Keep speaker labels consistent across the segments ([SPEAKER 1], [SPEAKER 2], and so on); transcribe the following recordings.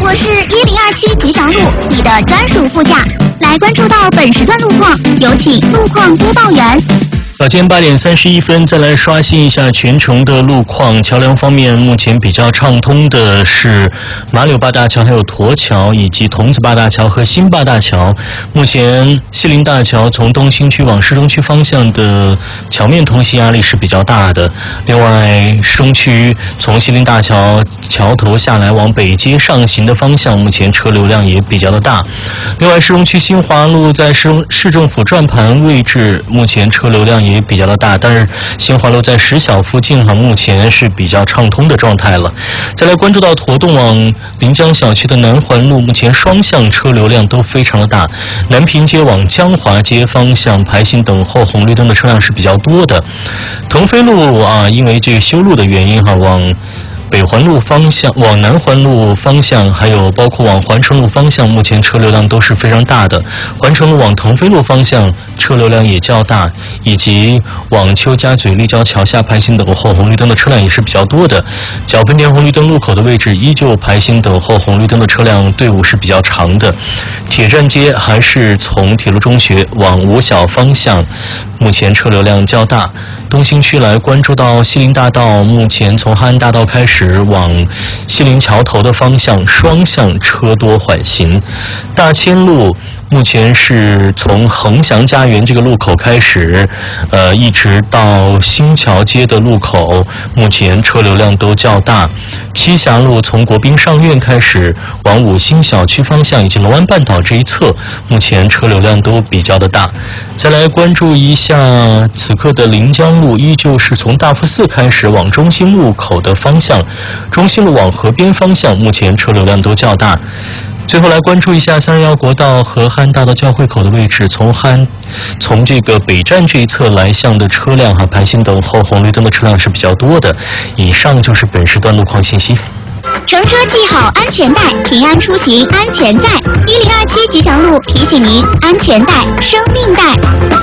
[SPEAKER 1] 我是1027吉祥路，你的专属副驾。来关注到本时段路况，有请路况播报员。
[SPEAKER 2] 早间8点31分，再来刷新一下全程的路况。桥梁方面，目前比较畅通的是马柳坝大桥、还有驼桥，以及桐子坝大桥和新坝大桥。目前西陵大桥从东兴区往市中区方向的桥面通行压力是比较大的。另外，市中区从西陵大桥桥头下来往北街上行的方向，目前车流量也比较的大。另外，市中区新华路在市政府转盘位置，目前车流量也比较的大，但是新华路在石小附近目前是比较畅通的状态了。再来关注到驼洞往临江小区的南环路，目前双向车流量都非常的大，南平街往江华街方向排行等候红绿灯的车辆是比较多的。腾飞路因为这个修路的原因往北环路方向、往南环路方向，还有包括往环城路方向，目前车流量都是非常大的。环城路往腾飞路方向车流量也较大，以及往邱家嘴立交桥下排行等候红绿灯的车辆也是比较多的。角喷田红绿灯路口的位置依旧排行等候红绿灯的车辆队伍是比较长的。铁站街还是从铁路中学往五小方向，目前车流量较大。东兴区来关注到西陵大道，目前从汉安大道开始往西陵桥头的方向双向车多缓行。大千路目前是从恒祥家园这个路口开始，一直到新桥街的路口，目前车流量都较大。栖霞路从国宾上院开始往五星小区方向以及龙湾半岛这一侧，目前车流量都比较的大。再来关注一下此刻的临江路，依旧是从大福寺开始往中心路口的方向，中心路往河边方向，目前车流量都较大。最后来关注一下321国道和汉大道交汇口的位置，从这个北站这一侧来向的车辆排行等候红绿灯的车辆是比较多的。以上就是本时段路况信息。
[SPEAKER 1] 乘车系好安全带，平安出行安全在。1027吉祥路提醒您：安全带，生命带。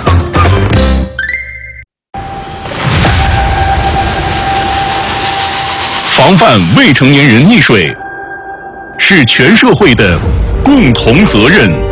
[SPEAKER 3] 防范未成年人溺水是全社会的共同责任。